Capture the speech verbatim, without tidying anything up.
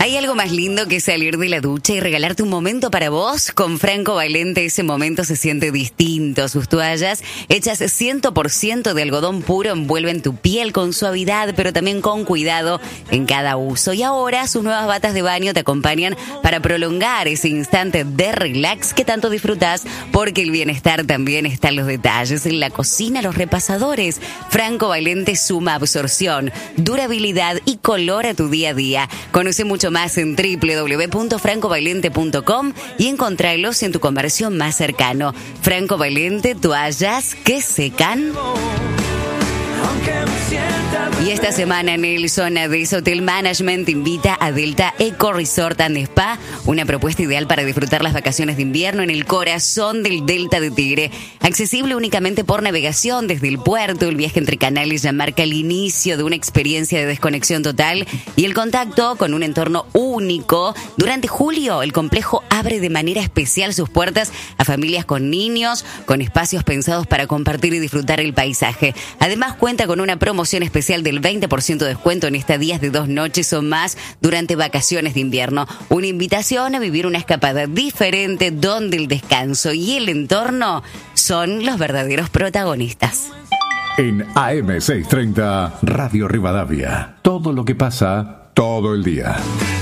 ¿Hay algo más lindo que salir de la ducha y regalarte un momento para vos? Con Franco Valente ese momento se siente distinto. Sus toallas, hechas cien por ciento de algodón puro, envuelven tu piel con suavidad, pero también con cuidado en cada uso. Y ahora sus nuevas batas de baño te acompañan para prolongar ese instante de relax que tanto disfrutás, porque el bienestar también está en los detalles. En la cocina, los repasadores. Franco Valente suma absorción, durabilidad y color a tu día a día. Conoce mucho más en doble u doble u doble u punto franco valente punto com y encontralos en tu conversión más cercano. Franco Valente, toallas que secan. Y esta semana Nelson Ades Hotel Management invita a Delta Eco Resort and Spa, una propuesta ideal para disfrutar las vacaciones de invierno en el corazón del Delta de Tigre. Accesible únicamente por navegación desde el puerto, el viaje entre canales ya marca el inicio de una experiencia de desconexión total y el contacto con un entorno único. Durante julio, el complejo abre de manera especial sus puertas a familias con niños, con espacios pensados para compartir y disfrutar el paisaje. Además, cuenta con una promoción especial del veinte por ciento de descuento en estadías de dos noches o más durante vacaciones de invierno. Una invitación a vivir una escapada diferente donde el descanso y el entorno son los verdaderos protagonistas. En A M seiscientos treinta, Radio Rivadavia. Todo lo que pasa, todo el día.